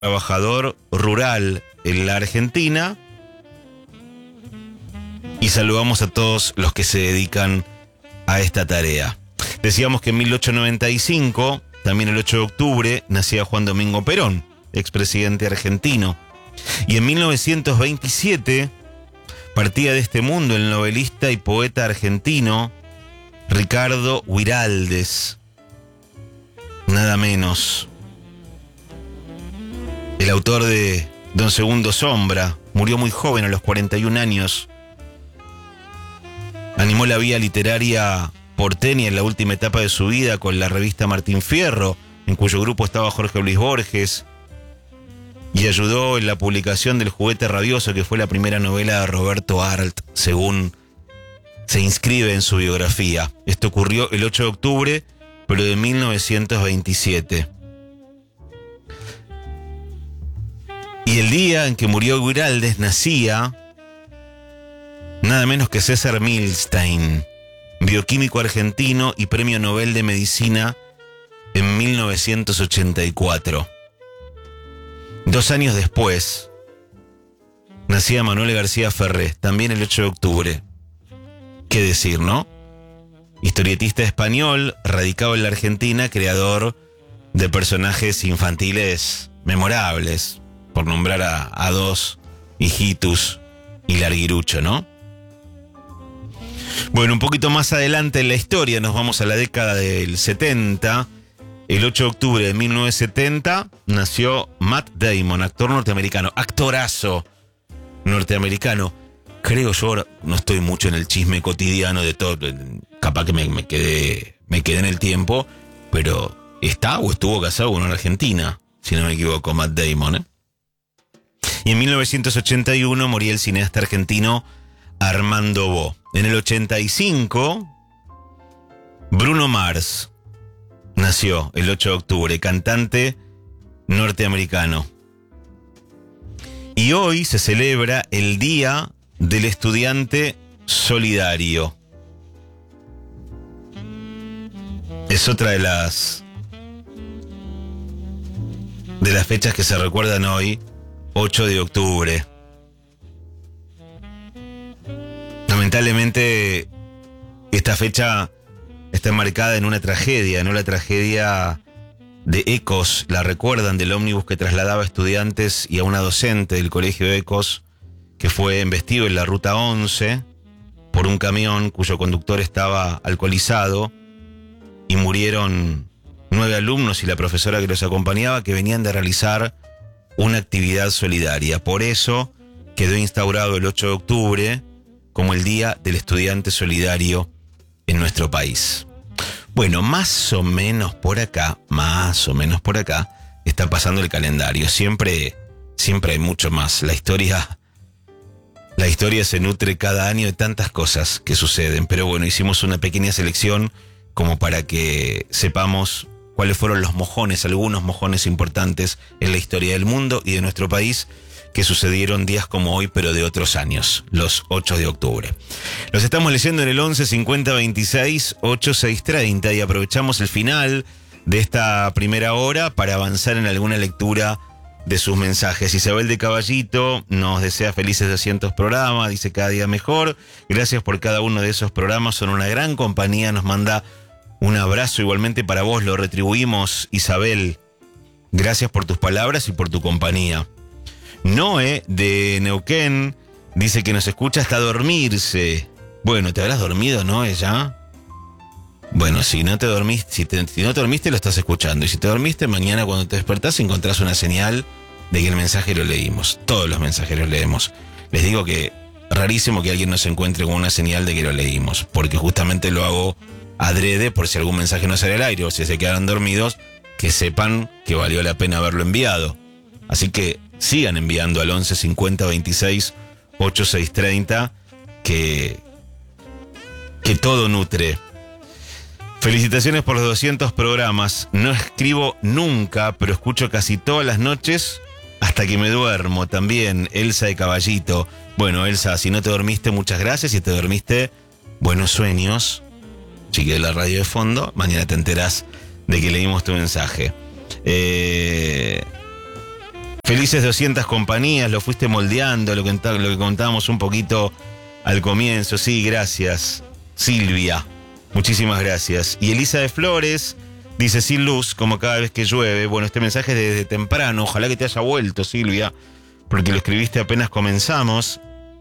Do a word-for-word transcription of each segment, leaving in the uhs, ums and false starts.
trabajador rural en la Argentina. Y saludamos a todos los que se dedican a esta tarea. Decíamos que en mil ochocientos noventa y cinco, también el ocho de octubre, nacía Juan Domingo Perón, expresidente argentino. Y en mil novecientos veintisiete partía de este mundo el novelista y poeta argentino Ricardo Güiraldes. Nada menos. El autor de Don Segundo Sombra murió muy joven, a los cuarenta y un años. Animó la vía literaria porteña en la última etapa de su vida con la revista Martín Fierro, en cuyo grupo estaba Jorge Luis Borges, y ayudó en la publicación del Juguete Rabioso, que fue la primera novela de Roberto Arlt, según se inscribe en su biografía. Esto ocurrió el ocho de octubre, pero de mil novecientos veintisiete. Y el día en que murió Güiraldes nacía nada menos que César Milstein, bioquímico argentino y premio Nobel de Medicina en mil novecientos ochenta y cuatro. Dos años después, nacía Manuel García Ferré, también el ocho de octubre. ¿Qué decir, no? Historietista español, radicado en la Argentina, creador de personajes infantiles memorables, por nombrar a, a dos, Hijitus y Larguirucho, ¿no? Bueno, un poquito más adelante en la historia, nos vamos a la década del setenta. El ocho de octubre de mil novecientos setenta nació Matt Damon, actor norteamericano, actorazo norteamericano. Creo yo, ahora no estoy mucho en el chisme cotidiano de todo, capaz que me, me quedé me quedé en el tiempo, pero está o estuvo casado con una argentina, si no me equivoco, Matt Damon, ¿eh? Y en mil novecientos ochenta y uno moría el cineasta argentino Armando Bo. En el ochenta y cinco, Bruno Mars nació el ocho de octubre, cantante norteamericano. Y hoy se celebra el Día del Estudiante Solidario. Es otra de las de las fechas que se recuerdan hoy, ocho de octubre. Lamentablemente, esta fecha está enmarcada en una tragedia, ¿no? La tragedia de Ecos, la recuerdan, del ómnibus que trasladaba estudiantes y a una docente del colegio de Ecos, que fue embestido en la ruta once por un camión cuyo conductor estaba alcoholizado, y murieron nueve alumnos y la profesora que los acompañaba, que venían de realizar una actividad solidaria. Por eso quedó instaurado el ocho de octubre como el Día del Estudiante Solidario en nuestro país. Bueno, más o menos por acá, más o menos por acá, está pasando el calendario. Siempre, siempre hay mucho más. La historia, la historia se nutre cada año de tantas cosas que suceden. Pero bueno, hicimos una pequeña selección como para que sepamos cuáles fueron los mojones, algunos mojones importantes en la historia del mundo y de nuestro país, que sucedieron días como hoy, pero de otros años, los ocho de octubre. Los estamos leyendo en el once cincuenta veintiséis ochenta y seis treinta, y aprovechamos el final de esta primera hora para avanzar en alguna lectura de sus mensajes. Isabel de Caballito nos desea felices doscientos programas, dice cada día mejor. Gracias por cada uno de esos programas, son una gran compañía, nos manda un abrazo igualmente para vos, lo retribuimos, Isabel. Gracias por tus palabras y por tu compañía. Noé de Neuquén dice que nos escucha hasta dormirse. Bueno, ¿te habrás dormido, Noé, ya? Bueno, si no te dormiste, si, te, si no te dormiste, lo estás escuchando. Y si te dormiste, mañana cuando te despertás encontrás una señal de que el mensaje lo leímos. Todos los mensajes los leemos. Les digo que rarísimo que alguien nos encuentre con una señal de que lo leímos, porque justamente lo hago adrede por si algún mensaje no sale al aire o si se quedaron dormidos, que sepan que valió la pena haberlo enviado. Así que sigan enviando al once cincuenta veintiséis ochenta y seis treinta, que, que todo nutre. Felicitaciones por los doscientos programas. No escribo nunca, pero escucho casi todas las noches hasta que me duermo. También Elsa de Caballito. Bueno, Elsa, si no te dormiste, muchas gracias. Si te dormiste, buenos sueños. Chique de la radio de fondo, mañana te enterás de que leímos tu mensaje. Eh... Felices doscientas compañías, lo fuiste moldeando, lo que, lo que contábamos un poquito al comienzo. Sí, gracias, Silvia. Muchísimas gracias. Y Elisa de Flores dice: sin luz, como cada vez que llueve. Bueno, este mensaje es desde temprano. Ojalá que te haya vuelto, Silvia, porque lo escribiste apenas comenzamos.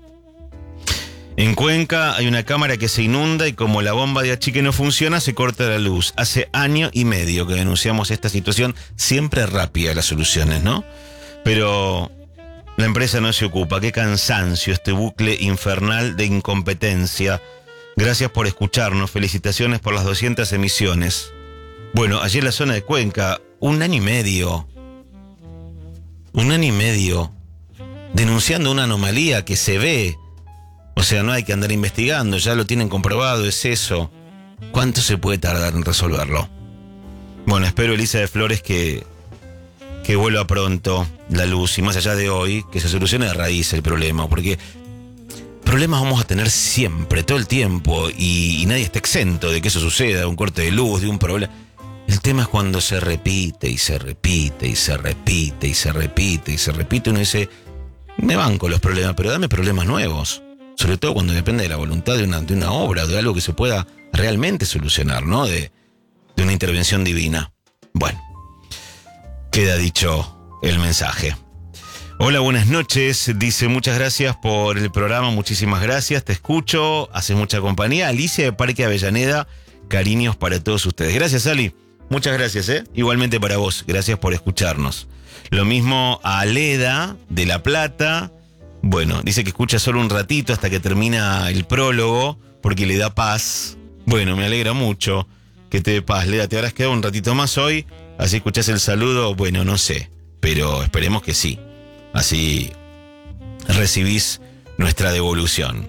En Cuenca hay una cámara que se inunda y como la bomba de achique no funciona, se corta la luz. Hace año y medio que denunciamos esta situación. Siempre rápida las soluciones, ¿no? Pero la empresa no se ocupa. Qué cansancio este bucle infernal de incompetencia. Gracias por escucharnos. Felicitaciones por las doscientas emisiones. Bueno, allí en la zona de Cuenca, un año y medio. Un año y medio. Denunciando una anomalía que se ve. O sea, no hay que andar investigando. Ya lo tienen comprobado, es eso. ¿Cuánto se puede tardar en resolverlo? Bueno, espero, Elisa de Flores, que... que vuelva pronto la luz y más allá de hoy, que se solucione de raíz el problema, porque problemas vamos a tener siempre, todo el tiempo, y, y nadie está exento de que eso suceda, de un corte de luz, de un problema. El tema es cuando se repite y se repite y se repite y se repite y se repite. Uno dice, me banco los problemas, pero dame problemas nuevos, sobre todo cuando depende de la voluntad de una, de una obra, de algo que se pueda realmente solucionar, ¿no? De, de una intervención divina. Bueno. Queda dicho el mensaje. Hola, buenas noches. Dice, muchas gracias por el programa. Muchísimas gracias. Te escucho. Haces mucha compañía. Alicia de Parque Avellaneda. Cariños para todos ustedes. Gracias, Ali. Muchas gracias, ¿eh? Igualmente para vos. Gracias por escucharnos. Lo mismo a Aleda de La Plata. Bueno, dice que escucha solo un ratito hasta que termina el prólogo porque le da paz. Bueno, me alegra mucho que te dé paz. Leda, te habrás quedado un ratito más hoy. Así escuchás el saludo, bueno, no sé, pero esperemos que sí. Así recibís nuestra devolución.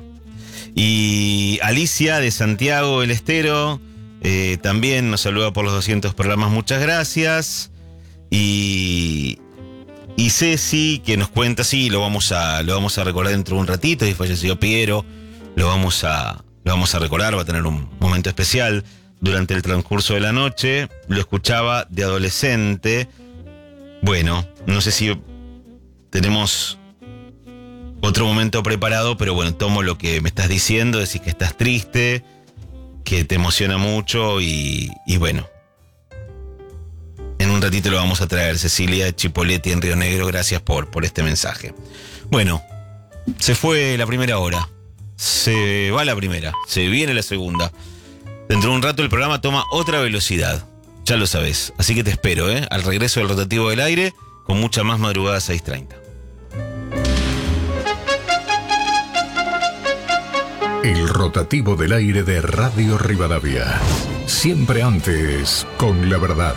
Y Alicia de Santiago del Estero eh, también nos saluda por los doscientos programas, muchas gracias. Y, y Ceci, que nos cuenta, sí, lo vamos a, lo vamos a recordar dentro de un ratito, y falleció Piero, lo vamos a, lo vamos a recordar, va a tener un momento especial. Durante el transcurso de la noche, lo escuchaba de adolescente. Bueno, no sé si tenemos otro momento preparado, pero bueno, tomo lo que me estás diciendo, decís que estás triste, que te emociona mucho y, y bueno. En un ratito lo vamos a traer, Cecilia de Chipoleti en Río Negro, gracias por, por este mensaje. Bueno, se fue la primera hora, se va la primera, se viene la segunda. Dentro de un rato el programa toma otra velocidad, ya lo sabes. Así que te espero, ¿eh? Al regreso del rotativo del aire, con mucha más madrugada seis treinta. El rotativo del aire de Radio Rivadavia. Siempre antes, con la verdad.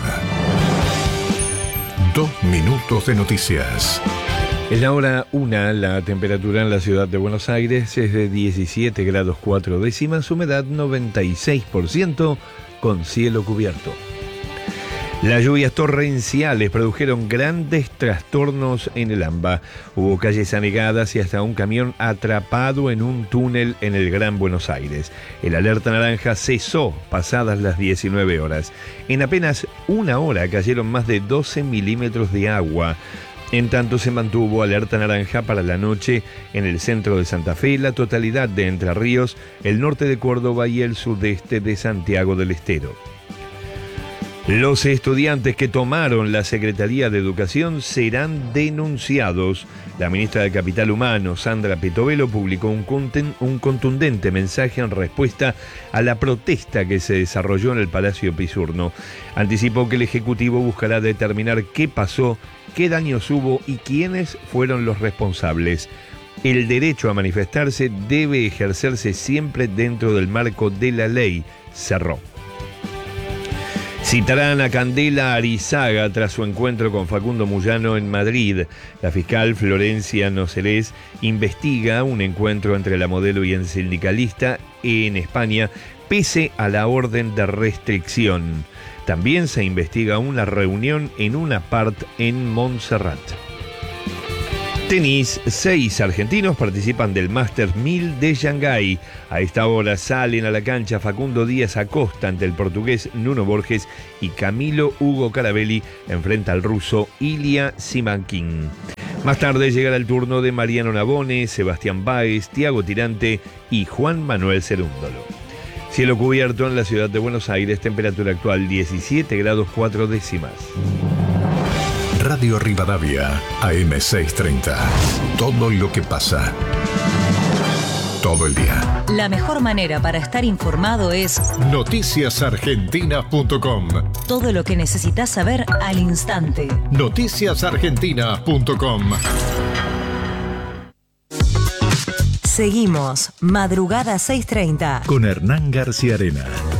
Dos minutos de noticias. Es la hora una, la temperatura en la ciudad de Buenos Aires es de diecisiete grados cuatro décimas, humedad noventa y seis por ciento, con cielo cubierto. Las lluvias torrenciales produjeron grandes trastornos en el AMBA. Hubo calles anegadas y hasta un camión atrapado en un túnel en el Gran Buenos Aires. El alerta naranja cesó pasadas las diecinueve horas. En apenas una hora cayeron más de doce milímetros de agua. En tanto se mantuvo alerta naranja para la noche en el centro de Santa Fe, la totalidad de Entre Ríos, el norte de Córdoba y el sudeste de Santiago del Estero. Los estudiantes que tomaron la Secretaría de Educación serán denunciados. La ministra de Capital Humano, Sandra Petovelo, publicó un, conten- un contundente mensaje en respuesta a la protesta que se desarrolló en el Palacio Pisurno. Anticipó que el Ejecutivo buscará determinar qué pasó, qué daños hubo y quiénes fueron los responsables. El derecho a manifestarse debe ejercerse siempre dentro del marco de la ley, cerró. Citarán a Candela Arizaga tras su encuentro con Facundo Moyano en Madrid. La fiscal Florencia Nocerés investiga un encuentro entre la modelo y el sindicalista en España, pese a la orden de restricción. También se investiga una reunión en un apart en Montserrat. Tenis, seis argentinos participan del Masters mil de Shanghái. A esta hora salen a la cancha Facundo Díaz Acosta ante el portugués Nuno Borges y Camilo Hugo Carabelli enfrenta al ruso Ilya Simakin. Más tarde llegará el turno de Mariano Navone, Sebastián Báez, Tiago Tirante y Juan Manuel Cerúndolo. Cielo cubierto en la ciudad de Buenos Aires, temperatura actual diecisiete grados cuatro décimas. Radio Rivadavia, A M seiscientos treinta. Todo lo que pasa. Todo el día. La mejor manera para estar informado es noticias argentinas punto com. Todo lo que necesitas saber al instante. noticias argentinas punto com. Seguimos, Madrugada seiscientos treinta. Con Hernán García Arena.